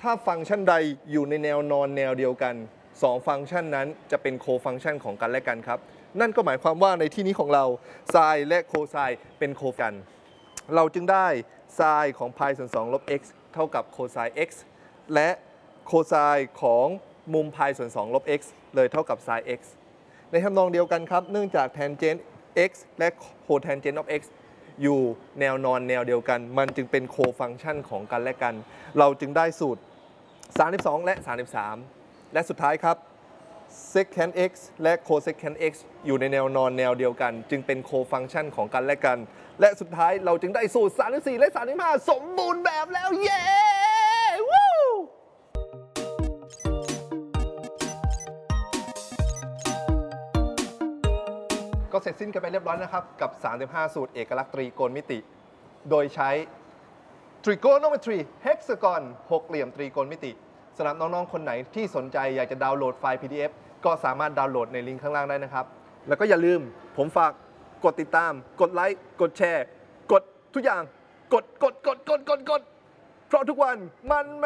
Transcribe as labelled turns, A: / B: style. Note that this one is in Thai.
A: ถ้าฟังก์ชันใดอยู่ในแนวนอนแนวเดียวกัน2ฟังก์ชันนั้นจะเป็นโคฟังก์ชันของกันและกันครับนั่นก็หมายความว่าในที่นี้ของเราไซน์และโคไซน์เป็นโคกันเราจึงได้ไซน์ของ π ส่วน2ลบ x เท่ากับโคไซน์ x และโคไซน์ของมุม π ส่วน2ลบ x เลยเท่ากับไซน์ x ในทำนองเดียวกันครับเนื่องจาก tangent x และ cotangent of x อยู่แนวนอนแนวเดียวกันมันจึงเป็นโคฟังก์ชันของกันและกันเราจึงได้สูตร32และ33และสุดท้ายครับ secant x และ cosecant x อยู่ในแนวนอนแนวเดียวกันจึงเป็นโคฟังก์ชันของกันและกันและสุดท้ายเราจึงได้สูตร34และ35สมบูรณ์แบบแล้วเย้วู้ก็เสร็จสิ้นกันไปเรียบร้อยนะครับกับ35สูตรเอกลักษณ์ตรีโกณมิติโดยใช้ trigonometry hexagon หกเหลี่ยมตรีโกณมิติสำหรับน้องๆคนไหนที่สนใจอยากจะดาวน์โหลดไฟล์ PDF ก็สามารถดาวน์โหลดในลิงก์ข้างล่างได้นะครับแล้วก็อย่าลืมผมฝากกดติดตามกดไลค์กดแชร์กดทุกอย่างกดเพราะทุกวันมัน